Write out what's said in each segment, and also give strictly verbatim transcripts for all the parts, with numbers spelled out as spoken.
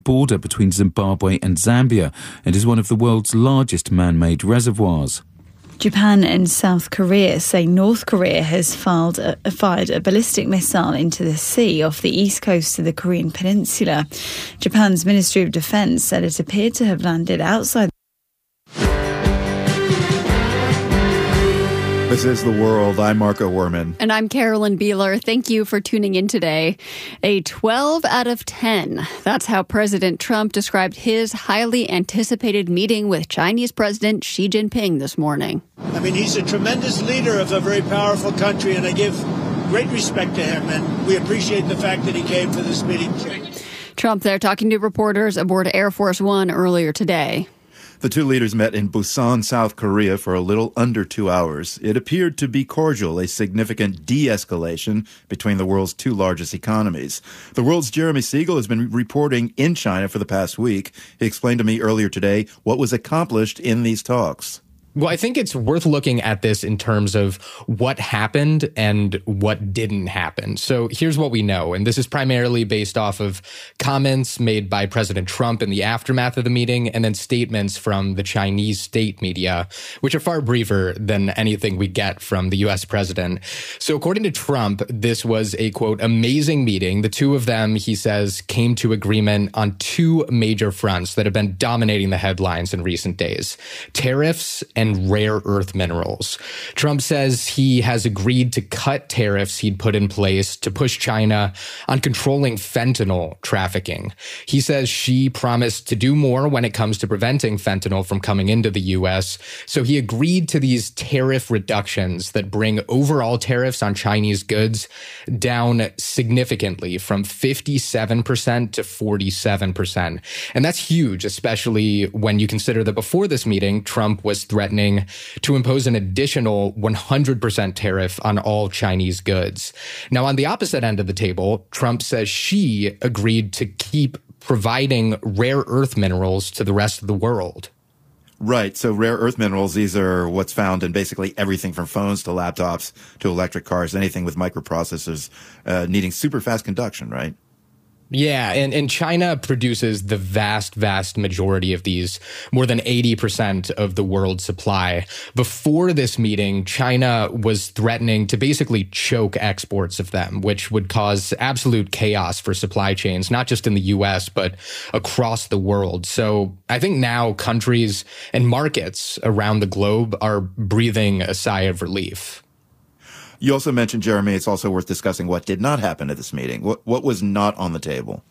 border between Zimbabwe and Zambia and is one of the world's largest man-made reservoirs. Japan and South Korea say North Korea has filed a, fired a ballistic missile into the sea off the east coast of the Korean peninsula. Japan's Ministry of Defense said it appeared to have landed outside. This is The World. I'm Marco Werman. And I'm Carolyn Beeler. Thank you for tuning in today. A twelve out of ten. That's how President Trump described his highly anticipated meeting with Chinese President Xi Jinping this morning. I mean, he's a tremendous leader of a very powerful country, and I give great respect to him, and we appreciate the fact that he came for this meeting. Trump there talking to reporters aboard Air Force One earlier today. The two leaders met in Busan, South Korea for a little under two hours. It appeared to be cordial, a significant de-escalation between the world's two largest economies. The World's Jeremy Siegel has been reporting in China for the past week. He explained to me earlier today what was accomplished in these talks. Well, I think it's worth looking at this in terms of what happened and what didn't happen. So here's what we know, and this is primarily based off of comments made by President Trump in the aftermath of the meeting and then statements from the Chinese state media, which are far briefer than anything we get from the U S president. So according to Trump, this was a, quote, amazing meeting. The two of them, he says, came to agreement on two major fronts that have been dominating the headlines in recent days: tariffs and and rare earth minerals. Trump says he has agreed to cut tariffs he'd put in place to push China on controlling fentanyl trafficking. He says Xi promised to do more when it comes to preventing fentanyl from coming into the U S, so he agreed to these tariff reductions that bring overall tariffs on Chinese goods down significantly from fifty-seven percent to forty-seven percent. And that's huge, especially when you consider that before this meeting, Trump was threatening to impose an additional one hundred percent tariff on all Chinese goods. Now, on the opposite end of the table, Trump says Xi agreed to keep providing rare earth minerals to the rest of the world. Right. So rare earth minerals, these are what's found in basically everything from phones to laptops to electric cars, anything with microprocessors uh, needing super fast conduction, right? Yeah, and, and China produces the vast, vast majority of these, more than eighty percent of the world's supply. Before this meeting, China was threatening to basically choke exports of them, which would cause absolute chaos for supply chains, not just in the U S, but across the world. So I think now countries and markets around the globe are breathing a sigh of relief. You also mentioned, Jeremy, it's also worth discussing what did not happen at this meeting. What, what was not on the table?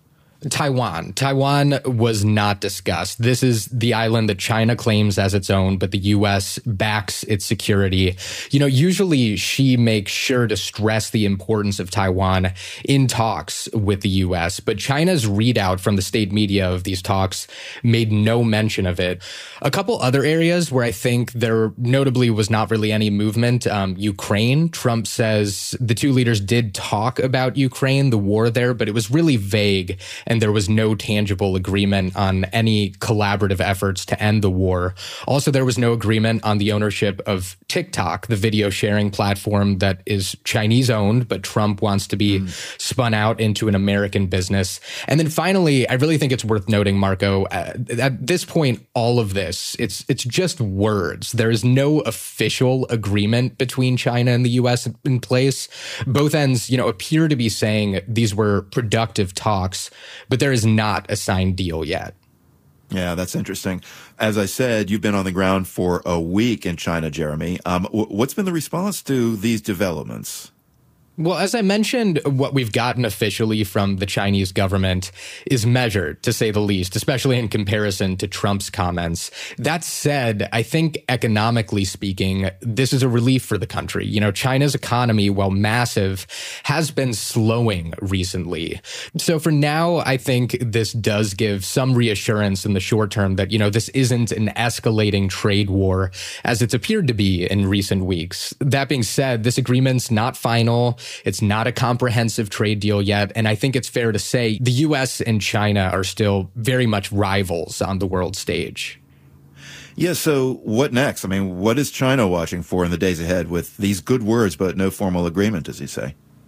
Taiwan. Taiwan was not discussed. This is the island that China claims as its own, but the U S backs its security. You know, usually Xi makes sure to stress the importance of Taiwan in talks with the U S, but China's readout from the state media of these talks made no mention of it. A couple other areas where I think there notably was not really any movement. Um, Ukraine. Trump says the two leaders did talk about Ukraine, the war there, but it was really vague, and there was no tangible agreement on any collaborative efforts to end the war. Also, there was no agreement on the ownership of TikTok, the video sharing platform that is Chinese owned, but Trump wants to be mm. spun out into an American business. And then finally, I really think it's worth noting, Marco, uh, at this point, all of this, it's it's just words. There is no official agreement between China and the U S in place. Both ends, you know, appear to be saying these were productive talks, but there is not a signed deal yet. Yeah, that's interesting. As I said, you've been on the ground for a week in China, Jeremy. Um, w- what's been the response to these developments? Well, as I mentioned, what we've gotten officially from the Chinese government is measured, to say the least, especially in comparison to Trump's comments. That said, I think economically speaking, this is a relief for the country. You know, China's economy, while massive, has been slowing recently. So for now, I think this does give some reassurance in the short term that, you know, this isn't an escalating trade war as it's appeared to be in recent weeks. That being said, this agreement's not final. It's not a comprehensive trade deal yet, and I think it's fair to say the U S and China are still very much rivals on the world stage. Yeah, so what next? I mean, what is China watching for in the days ahead with these good words but no formal agreement, as you say?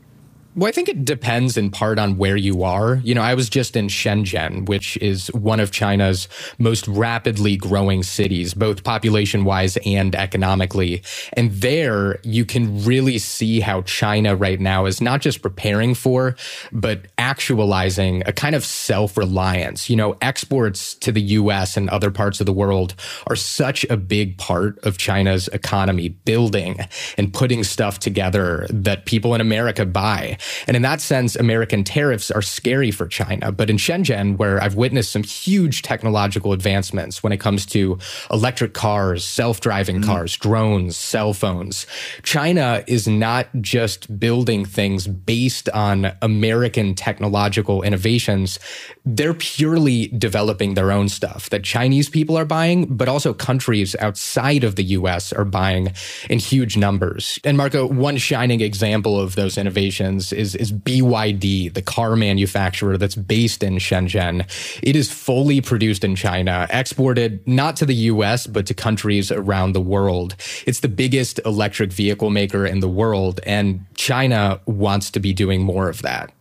Well, I think it depends in part on where you are. You know, I was just in Shenzhen, which is one of China's most rapidly growing cities, both population-wise and economically. And there you can really see how China right now is not just preparing for, but actualizing a kind of self-reliance. You know, exports to the U S and other parts of the world are such a big part of China's economy, building and putting stuff together that people in America buy. And in that sense, American tariffs are scary for China. But in Shenzhen, where I've witnessed some huge technological advancements when it comes to electric cars, self-driving mm-hmm. cars, drones, cell phones, China is not just building things based on American technological innovations. They're purely developing their own stuff that Chinese people are buying, but also countries outside of the U S are buying in huge numbers. And Marco, one shining example of those innovations is, is B Y D, the car manufacturer that's based in Shenzhen. It is fully produced in China, exported not to the U S, but to countries around the world. It's the biggest electric vehicle maker in the world, and China wants to be doing more of that.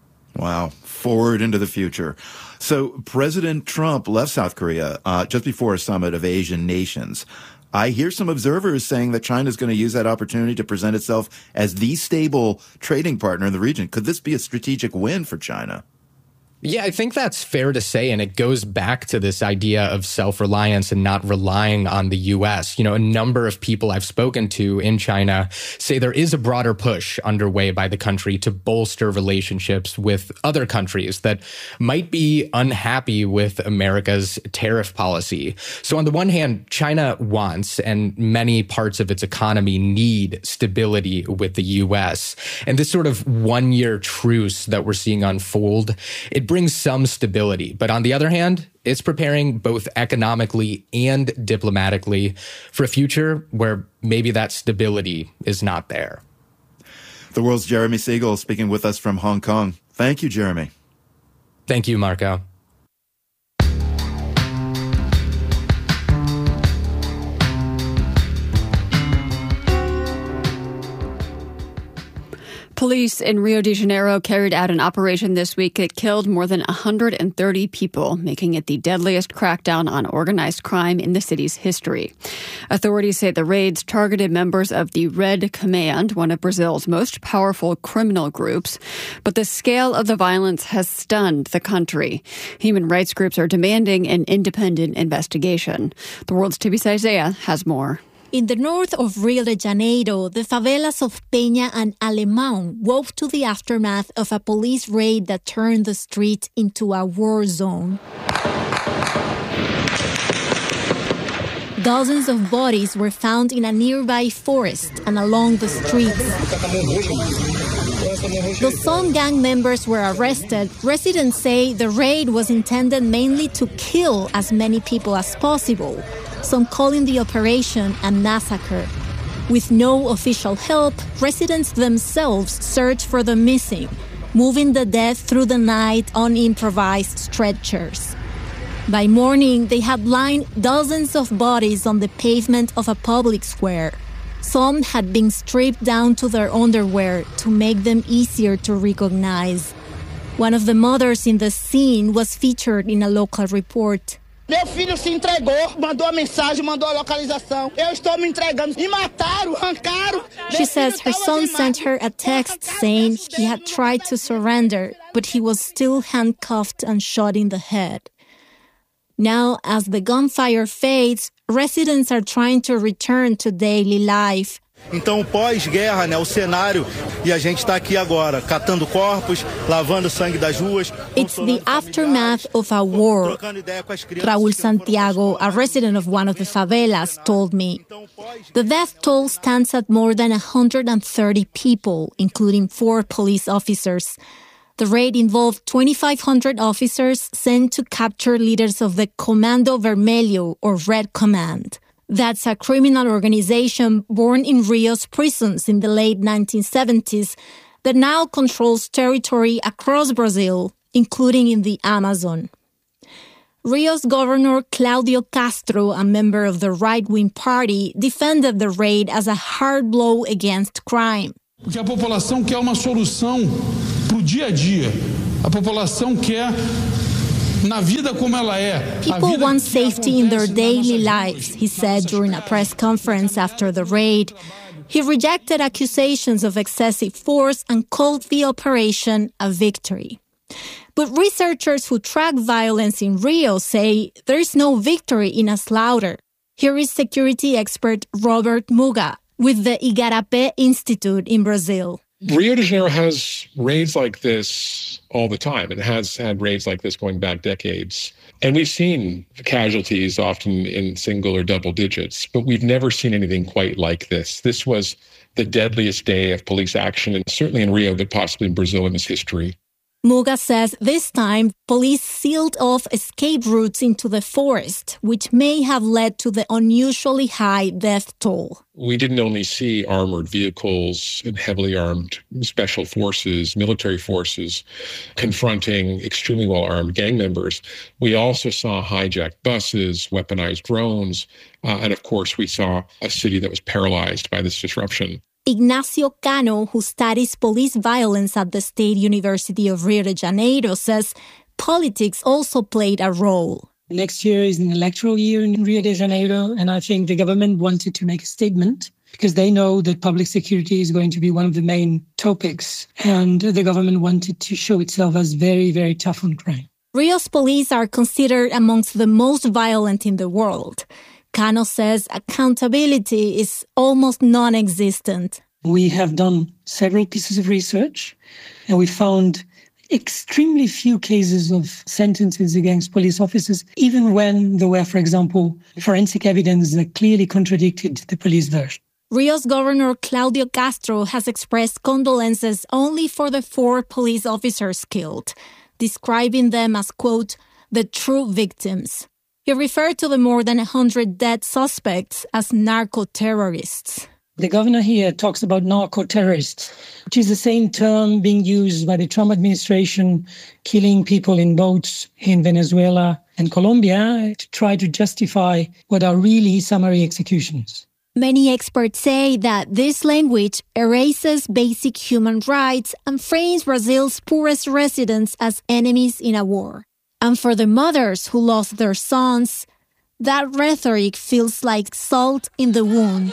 Wow. Forward into the future. So President Trump left South Korea uh, just before a summit of Asian nations. I hear some observers saying that China is going to use that opportunity to present itself as the stable trading partner in the region. Could this be a strategic win for China? Yeah, I think that's fair to say, and it goes back to this idea of self-reliance and not relying on the U S. You know, a number of people I've spoken to in China say there is a broader push underway by the country to bolster relationships with other countries that might be unhappy with America's tariff policy. So on the one hand, China wants, and many parts of its economy need, stability with the U S. And this sort of one-year truce that we're seeing unfold, it brings some stability. But on the other hand, it's preparing both economically and diplomatically for a future where maybe that stability is not there. The world's Jeremy Siegel speaking with us from Hong Kong. Thank you, Jeremy. Thank you, Marco. Police in Rio de Janeiro carried out an operation this week that killed more than one hundred thirty people, making it the deadliest crackdown on organized crime in the city's history. Authorities say the raids targeted members of the Red Command, one of Brazil's most powerful criminal groups. But the scale of the violence has stunned the country. Human rights groups are demanding an independent investigation. The World's Tibisay Zea has more. In the north of Rio de Janeiro, the favelas of Peña and Alemão woke to the aftermath of a police raid that turned the street into a war zone. Dozens of bodies were found in a nearby forest and along the streets. Though some gang members were arrested, residents say the raid was intended mainly to kill as many people as possible, some calling the operation a massacre. With no official help, residents themselves search for the missing, moving the dead through the night on improvised stretchers. By morning, they had lined dozens of bodies on the pavement of a public square. Some had been stripped down to their underwear to make them easier to recognize. One of the mothers in the scene was featured in a local report. Meu filho se entregou, mandou a mensagem, mandou a localização. Eu estou me entregando. Me mataram, arrancaram. She says her son sent her a text saying he had tried to surrender, but he was still handcuffed and shot in the head. Now, as the gunfire fades, residents are trying to return to daily life. Então, pós-guerra, né, o cenário, e a gente está aqui agora, catando corpos, lavando sangue das ruas. It's the aftermath of a war. Raul Santiago, a resident of one of the favelas, told me. The death toll stands at more than one hundred thirty people, including four police officers. The raid involved twenty-five hundred officers sent to capture leaders of the Comando Vermelho, or Red Command. That's a criminal organization born in Rio's prisons in the late nineteen seventies that now controls territory across Brazil, including in the Amazon. Rio's governor Claudio Castro, a member of the right-wing party, defended the raid as a hard blow against crime. Porque a população quer uma solução para o dia a dia. A população quer na vida como ela é. People want safety in their daily lives, he said during a press conference after the raid. He rejected accusations of excessive force and called the operation a victory. But researchers who track violence in Rio say there is no victory in a slaughter. Here is security expert Robert Muga with the Igarapé Institute in Brazil. Rio de Janeiro has raids like this all the time. It has had raids like this going back decades. And we've seen casualties often in single or double digits, but we've never seen anything quite like this. This was the deadliest day of police action, and certainly in Rio, but possibly in Brazil in its history. Muga says this time, police sealed off escape routes into the forest, which may have led to the unusually high death toll. We didn't only see armored vehicles and heavily armed special forces, military forces, confronting extremely well-armed gang members. We also saw hijacked buses, weaponized drones, uh, and of course we saw a city that was paralyzed by this disruption. Ignacio Cano, who studies police violence at the State University of Rio de Janeiro, says politics also played a role. Next year is an electoral year in Rio de Janeiro, and I think the government wanted to make a statement because they know that public security is going to be one of the main topics, and the government wanted to show itself as very, very tough on crime. Rio's police are considered amongst the most violent in the world. Cano says accountability is almost non-existent. We have done several pieces of research, and we found extremely few cases of sentences against police officers, even when there were, for example, forensic evidence that clearly contradicted the police version. Rio's Governor Claudio Castro has expressed condolences only for the four police officers killed, describing them as, quote, the true victims. He referred to the more than one hundred dead suspects as narco-terrorists. The governor here talks about narco-terrorists, which is the same term being used by the Trump administration, killing people in boats in Venezuela and Colombia to try to justify what are really summary executions. Many experts say that this language erases basic human rights and frames Brazil's poorest residents as enemies in a war. And for the mothers who lost their sons, that rhetoric feels like salt in the wound.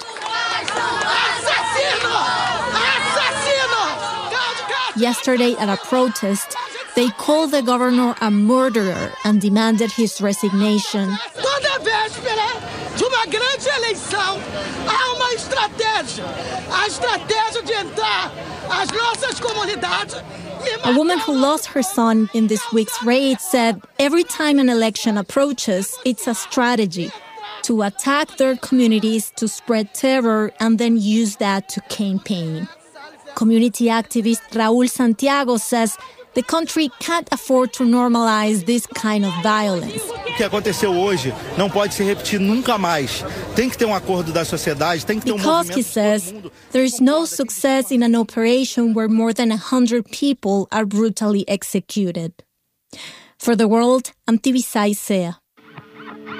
Yesterday at a protest, they called the governor a murderer and demanded his resignation. Toda véspera de uma grande eleição, há uma estratégia. A estratégia de entrar as nossas comunidades. A woman who lost her son in this week's raid said every time an election approaches, it's a strategy to attack their communities, to spread terror, and then use that to campaign. Community activist Raul Santiago says the country can't afford to normalize this kind of violence. O que aconteceu hoje não pode se repetir nunca mais. Tem que ter um acordo da sociedade, tem que ter um movimento. Because, he says, there is no success in an operation where more than one hundred people are brutally executed. For the world, I'm Tibisay Sea.